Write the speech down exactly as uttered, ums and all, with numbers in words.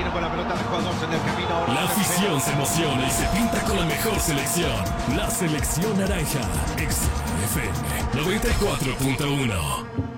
viene con la pelota de jugadores en el camino. La afición se emociona y se pinta con la mejor selección. La selección naranja. X F M noventa y cuatro punto uno.